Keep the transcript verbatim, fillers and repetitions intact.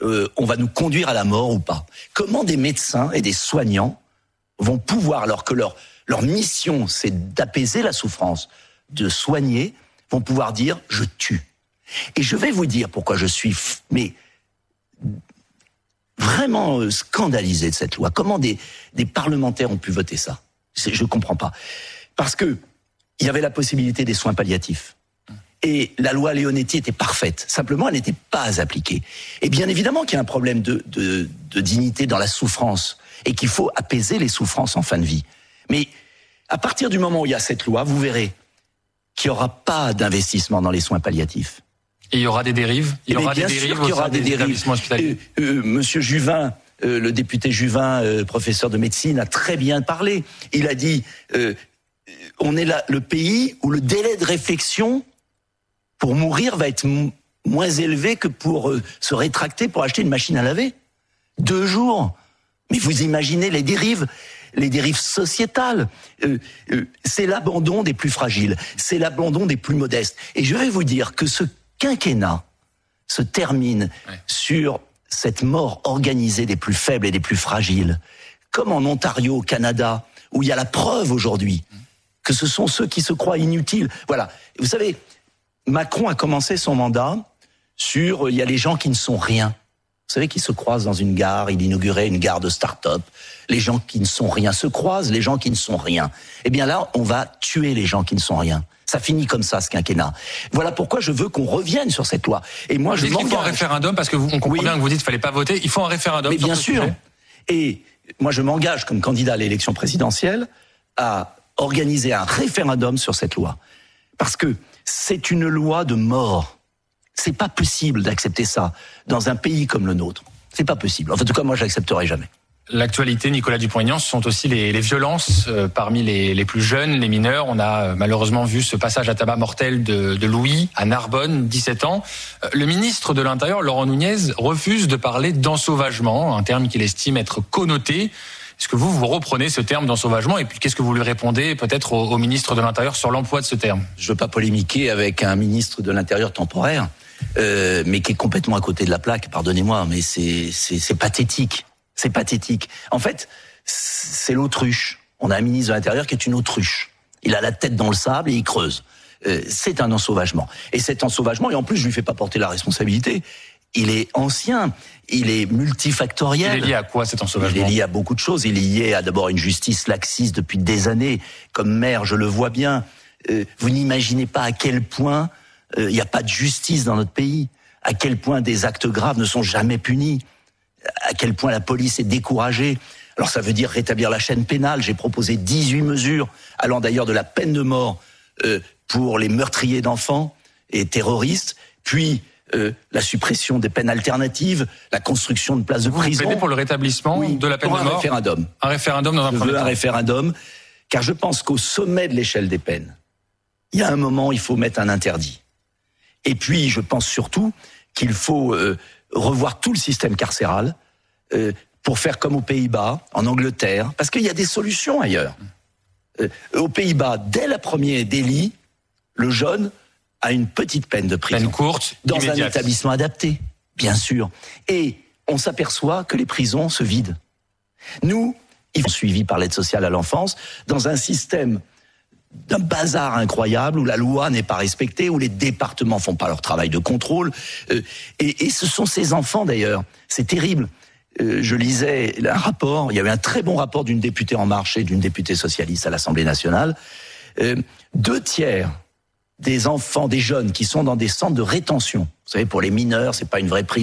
euh, on va nous conduire à la mort ou pas. Comment des médecins et des soignants vont pouvoir, alors que leur, leur mission, c'est d'apaiser la souffrance, de soigner, vont pouvoir dire « je tue ». Et je vais vous dire pourquoi je suis mais vraiment scandalisé de cette loi. Comment des, des parlementaires ont pu voter ça ? C'est, je comprends pas. Parce que il y avait la possibilité des soins palliatifs. Et la loi Leonetti était parfaite. Simplement, elle n'était pas appliquée. Et bien évidemment qu'il y a un problème de, de, de dignité dans la souffrance et qu'il faut apaiser les souffrances en fin de vie. Mais à partir du moment où il y a cette loi, vous verrez qu'il n'y aura pas d'investissement dans les soins palliatifs. Et il y aura des dérives. Il y aura bien des dérives sûr qu'il y aura des, des dérives. Euh, euh, Monsieur Juvin, euh, le député Juvin, euh, professeur de médecine, a très bien parlé. Il a dit, euh, on est là, le pays où le délai de réflexion pour mourir va être m- moins élevé que pour euh, se rétracter pour acheter une machine à laver. Deux jours. Mais vous imaginez les dérives, les dérives sociétales. Euh, euh, c'est l'abandon des plus fragiles, c'est l'abandon des plus modestes. Et je vais vous dire que ce quinquennat se termine ouais. sur cette mort organisée des plus faibles et des plus fragiles, comme en Ontario, au Canada, où il y a la preuve aujourd'hui que ce sont ceux qui se croient inutiles. Voilà. Vous savez, Macron a commencé son mandat sur il y a les gens qui ne sont rien. Vous savez, qui se croisent dans une gare, il inaugurait une gare de start-up. Les gens qui ne sont rien se croisent, les gens qui ne sont rien. Eh bien là, on va tuer les gens qui ne sont rien. Ça finit comme ça, ce quinquennat. Voilà pourquoi je veux qu'on revienne sur cette loi. Et moi, je m'engage. Il faut un référendum, parce que vous, on comprend oui. bien que vous dites qu'il fallait pas voter. Il faut un référendum. Mais bien sûr. Et moi, je m'engage comme candidat à l'élection présidentielle à organiser un référendum sur cette loi. Parce que c'est une loi de mort. C'est pas possible d'accepter ça dans un pays comme le nôtre. C'est pas possible. Enfin, en tout cas, moi, je l'accepterai jamais. L'actualité, Nicolas Dupont-Aignan, ce sont aussi les, les violences euh, parmi les, les plus jeunes, les mineurs. On a euh, malheureusement vu ce passage à tabac mortel de, de Louis à Narbonne, dix-sept ans. Euh, le ministre de l'Intérieur, Laurent Nunez, refuse de parler d'ensauvagement, un terme qu'il estime être connoté. Est-ce que vous, vous reprenez ce terme d'ensauvagement ? Et puis, qu'est-ce que vous lui répondez peut-être au, au ministre de l'Intérieur sur l'emploi de ce terme ? Je veux pas polémiquer avec un ministre de l'Intérieur temporaire, euh, mais qui est complètement à côté de la plaque, pardonnez-moi, mais c'est, c'est, c'est pathétique. C'est pathétique. En fait, c'est l'autruche. On a un ministre de l'Intérieur qui est une autruche. Il a la tête dans le sable et il creuse. Euh, c'est un ensauvagement. Et cet ensauvagement, et en plus, je lui fais pas porter la responsabilité, il est ancien, il est multifactoriel. Il est lié à quoi, cet ensauvagement ? Il est lié à beaucoup de choses. Il est lié à d'abord une justice laxiste depuis des années. Comme maire, je le vois bien. Euh, vous n'imaginez pas à quel point il euh, n'y a pas de justice dans notre pays. À quel point des actes graves ne sont jamais punis. À quel point la police est découragée. Alors ça veut dire rétablir la chaîne pénale. J'ai proposé dix-huit mesures, allant d'ailleurs de la peine de mort euh, pour les meurtriers d'enfants et terroristes, puis euh, la suppression des peines alternatives, la construction de places de Vous prison. Vous plaidez pour le rétablissement oui, de la peine pour de un mort. Référendum. Un référendum dans un je premier veux temps. un référendum, car je pense qu'au sommet de l'échelle des peines, il y a un moment, il faut mettre un interdit. Et puis, je pense surtout qu'il faut euh, revoir tout le système carcéral euh, pour faire comme aux Pays-Bas, en Angleterre, parce qu'il y a des solutions ailleurs. Euh, aux Pays-Bas, dès la première délit, le jeune a une petite peine de prison. Peine courte, dans immédiate. Un établissement adapté, bien sûr. Et on s'aperçoit que les prisons se vident. Nous, ils sont suivis par l'aide sociale à l'enfance dans un système d'un bazar incroyable où la loi n'est pas respectée, où les départements font pas leur travail de contrôle. Euh, et, et ce sont ces enfants d'ailleurs, c'est terrible. Euh, je lisais un rapport, il y avait un très bon rapport d'une députée En Marche et d'une députée socialiste à l'Assemblée nationale. Euh, deux tiers des enfants, des jeunes qui sont dans des centres de rétention, vous savez, pour les mineurs, c'est pas une vraie prison.